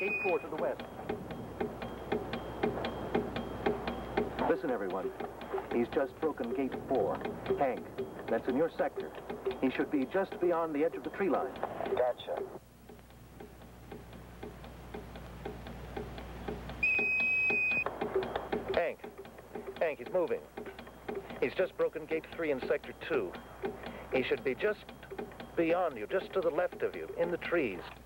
gate 4 to the west. Listen, everyone. He's just broken gate 4. Hank, that's in your sector. He should be just beyond the edge of the tree line. Gotcha. Hank, he's moving. He's just broken gate 3 in sector 2. He should be just beyond you, just to the left of you, in the trees.